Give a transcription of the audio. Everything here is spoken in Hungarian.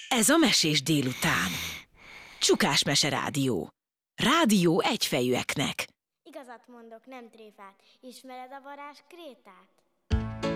Ez a Mesés délután. Csukás Mese Rádió. Rádió egyfejűeknek. Igazat mondok, nem tréfát. Ismered a varázs Krétát?